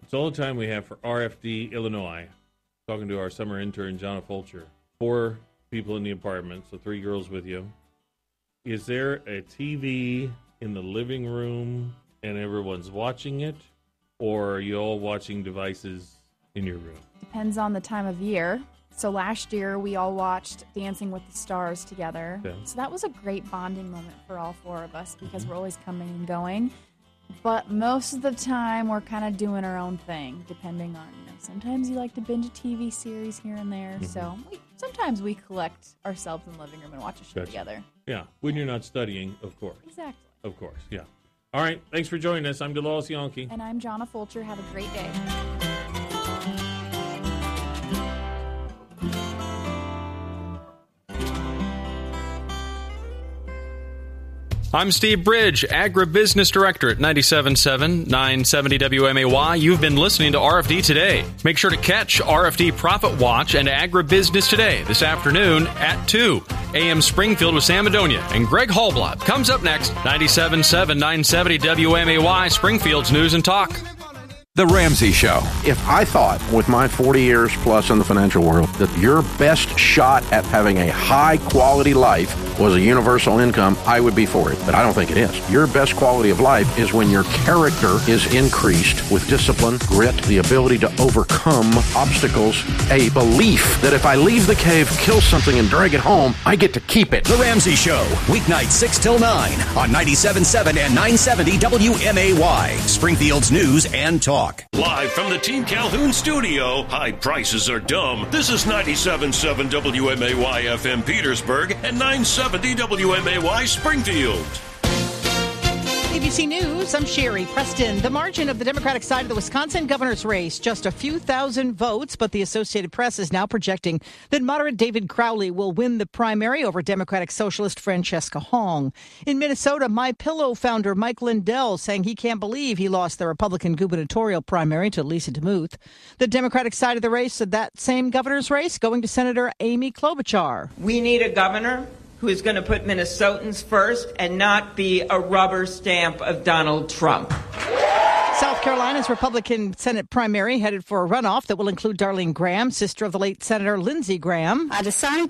It's all the time we have for RFD Illinois. Talking to our summer intern, Jonna Fulcher. 4 people in the apartment, so 3 girls with you. Is there a TV in the living room and everyone's watching it? Or are you all watching devices in your room? Depends on the time of year. So last year, we all watched Dancing with the Stars together. Okay. So that was a great bonding moment for all 4 of us because we're always coming and going. But most of the time, we're kind of doing our own thing, depending on, sometimes you like to binge a TV series here and there. Mm-hmm. So sometimes we collect ourselves in the living room and watch a show together. Yeah, when you're not studying, of course. Exactly. Of course, yeah. All right, thanks for joining us. I'm Dolores Yonke. And I'm Jonna Fulcher. Have a great day. I'm Steve Bridge, Agribusiness Director at 97.7, 970 WMAY. You've been listening to RFD Today. Make sure to catch RFD Profit Watch and Agribusiness Today this afternoon at 2. AM Springfield with Sam Madonia and Greg Hallblatt comes up next. 97.7, 970 WMAY, Springfield's News and Talk. The Ramsey Show. If I thought, with my 40 years plus in the financial world, that your best shot at having a high-quality life was a universal income, I would be for it. But I don't think it is. Your best quality of life is when your character is increased with discipline, grit, the ability to overcome obstacles, a belief that if I leave the cave, kill something, and drag it home, I get to keep it. The Ramsey Show, weeknights 6 till 9 on 97.7 and 970 WMAY, Springfield's News and Talk. Live from the Team Calhoun studio, high prices are dumb. This is 97.7 WMAY FM Petersburg and 970 WMAY Springfield. ABC News, I'm Sherry Preston. The margin of the Democratic side of the Wisconsin governor's race, just a few thousand votes, but the Associated Press is now projecting that moderate David Crowley will win the primary over Democratic socialist Francesca Hong. In Minnesota, MyPillow founder Mike Lindell saying he can't believe he lost the Republican gubernatorial primary to Lisa DeMuth. The Democratic side of the race, that same governor's race, going to Senator Amy Klobuchar. We need a governor who is going to put Minnesotans first and not be a rubber stamp of Donald Trump. South Carolina's Republican Senate primary headed for a runoff that will include Darlene Graham, sister of the late Senator Lindsey Graham. I decided